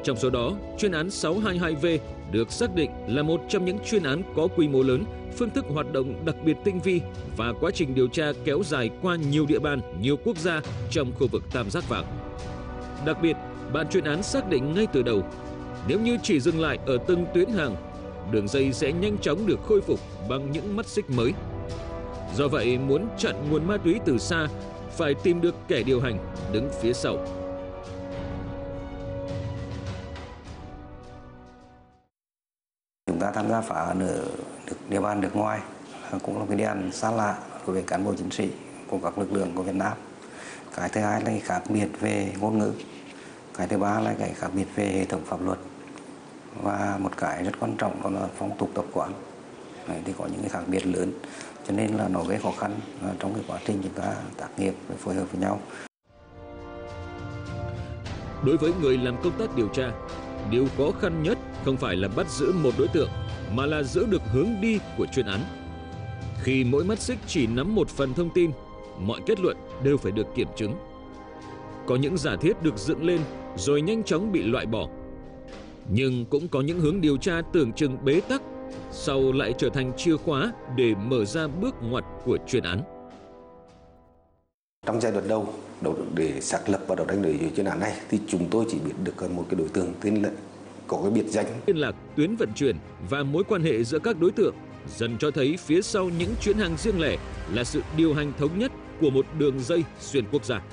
Trong số đó, chuyên án 622V được xác định là một trong những chuyên án có quy mô lớn, phương thức hoạt động đặc biệt tinh vi và quá trình điều tra kéo dài qua nhiều địa bàn, nhiều quốc gia trong khu vực Tam Giác Vàng. Đặc biệt, ban chuyên án xác định ngay từ đầu, nếu như chỉ dừng lại ở từng tuyến hàng, đường dây sẽ nhanh chóng được khôi phục bằng những mắt xích mới. Do vậy, muốn chặn nguồn ma túy từ xa, phải tìm được kẻ điều hành đứng phía sau. Chúng ta tham gia phá án ở địa bàn nước ngoài cũng là cái địa bàn xa lạ đối với cán bộ chiến sĩ của các lực lượng của Việt Nam. Cái thứ hai là cái khác biệt về ngôn ngữ. Cái thứ ba là cái khác biệt về hệ thống pháp luật. Và một cái rất quan trọng đó là phong tục tập quán. Thì có những cái khác biệt lớn, cho nên là nó gây khó khăn trong cái quá trình chúng ta tác nghiệp và phối hợp với nhau. Đối với người làm công tác điều tra, điều khó khăn nhất không phải là bắt giữ một đối tượng, mà là giữ được hướng đi của chuyên án. Khi mỗi mắt xích chỉ nắm một phần thông tin, mọi kết luận đều phải được kiểm chứng. Có những giả thiết được dựng lên rồi nhanh chóng bị loại bỏ. Nhưng cũng có những hướng điều tra tưởng chừng bế tắc, sau lại trở thành chìa khóa để mở ra bước ngoặt của chuyên án. Trong giai đoạn đầu để xác lập và đấu tranh đối với chuyên án này thì chúng tôi chỉ biết được một cái đối tượng tên là có cái biệt danh. Liên lạc, tuyến vận chuyển và mối quan hệ giữa các đối tượng dần cho thấy phía sau những chuyến hàng riêng lẻ là sự điều hành thống nhất của một đường dây xuyên quốc gia.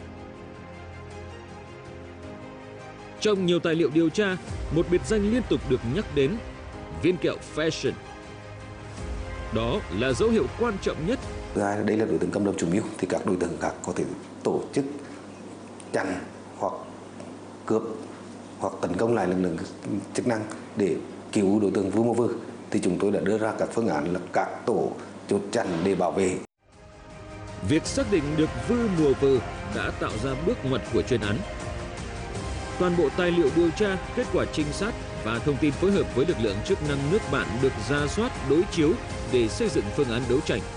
Trong nhiều tài liệu điều tra, một biệt danh liên tục được nhắc đến: viên kẹo Fashion. Đó là dấu hiệu quan trọng nhất. Thứ hai, đây là đối tượng cầm đầu chủ mưu, thì các đối tượng khác có thể tổ chức chặn hoặc cướp hoặc tấn công lại lực lượng chức năng để cứu đối tượng Vư Mô Vư. Thì chúng tôi đã đưa ra các phương án là các tổ chốt chặn để bảo vệ. Việc xác định được Vư Mùa Vư đã tạo ra bước ngoặt của chuyên án. Toàn bộ tài liệu điều tra, kết quả trinh sát và thông tin phối hợp với lực lượng chức năng nước bạn được rà soát, đối chiếu để xây dựng phương án đấu tranh.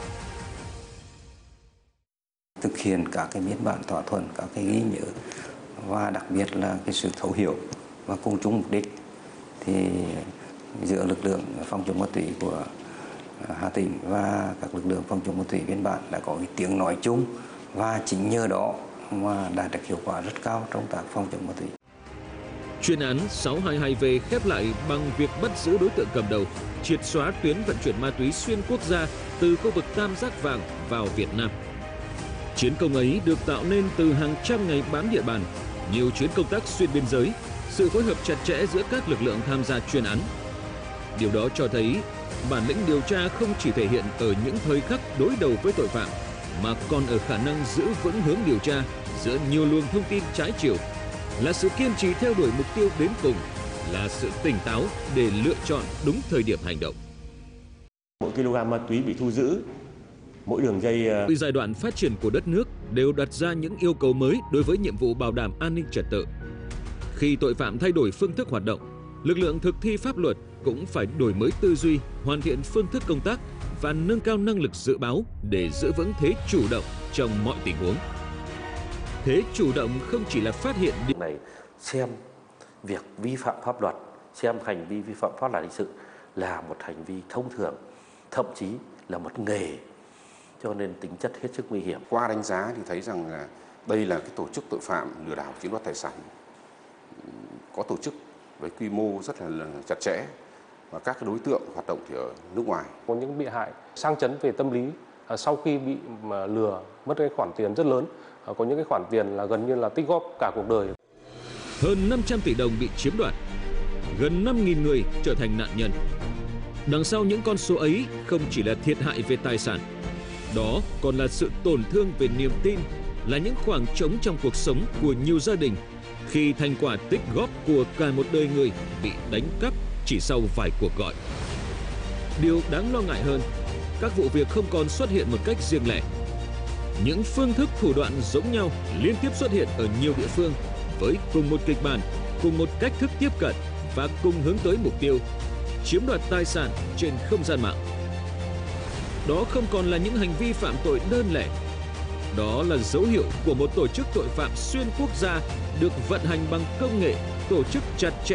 Thực hiện các cái biên bản thỏa thuận, các cái ghi nhớ và đặc biệt là cái sự thấu hiểu và cùng chung mục đích, thì giữa lực lượng phòng chống ma túy của Hà Tĩnh và các lực lượng phòng chống ma túy biên bản đã có cái tiếng nói chung, và chính nhờ đó mà đạt được hiệu quả rất cao trong công tác phòng chống ma túy. Chuyên án 622V khép lại bằng việc bắt giữ đối tượng cầm đầu, triệt xóa tuyến vận chuyển ma túy xuyên quốc gia từ khu vực Tam Giác Vàng vào Việt Nam. Chiến công ấy được tạo nên từ hàng trăm ngày bám địa bàn, nhiều chuyến công tác xuyên biên giới, sự phối hợp chặt chẽ giữa các lực lượng tham gia chuyên án. Điều đó cho thấy bản lĩnh điều tra không chỉ thể hiện ở những thời khắc đối đầu với tội phạm, mà còn ở khả năng giữ vững hướng điều tra giữa nhiều luồng thông tin trái chiều, là sự kiên trì theo đuổi mục tiêu đến cùng, là sự tỉnh táo để lựa chọn đúng thời điểm hành động. Mỗi kg ma túy bị thu giữ, mỗi đường dây... Từ giai đoạn phát triển của đất nước đều đặt ra những yêu cầu mới đối với nhiệm vụ bảo đảm an ninh trật tự. Khi tội phạm thay đổi phương thức hoạt động, lực lượng thực thi pháp luật cũng phải đổi mới tư duy, hoàn thiện phương thức công tác và nâng cao năng lực dự báo để giữ vững thế chủ động trong mọi tình huống. Thế chủ động không chỉ là phát hiện này, xem việc vi phạm pháp luật, xem hành vi vi phạm pháp luật hình sự là một hành vi thông thường, thậm chí là một nghề, cho nên tính chất hết sức nguy hiểm. Qua đánh giá thì thấy rằng là đây là cái tổ chức tội phạm lừa đảo chiếm đoạt tài sản có tổ chức với quy mô rất là chặt chẽ, và các cái đối tượng hoạt động thì ở nước ngoài. Có những bị hại sang chấn về tâm lý sau khi bị lừa mất cái khoản tiền rất lớn, có những cái khoản tiền là gần như là tích góp cả cuộc đời. Hơn 500 tỷ đồng bị chiếm đoạt, gần 5.000 người trở thành nạn nhân. Đằng sau những con số ấy không chỉ là thiệt hại về tài sản, đó còn là sự tổn thương về niềm tin, là những khoảng trống trong cuộc sống của nhiều gia đình khi thành quả tích góp của cả một đời người bị đánh cắp chỉ sau vài cuộc gọi. Điều đáng lo ngại hơn, các vụ việc không còn xuất hiện một cách riêng lẻ. Những phương thức thủ đoạn giống nhau liên tiếp xuất hiện ở nhiều địa phương với cùng một kịch bản, cùng một cách thức tiếp cận và cùng hướng tới mục tiêu chiếm đoạt tài sản trên không gian mạng. Đó không còn là những hành vi phạm tội đơn lẻ. Đó là dấu hiệu của một tổ chức tội phạm xuyên quốc gia được vận hành bằng công nghệ, tổ chức chặt chẽ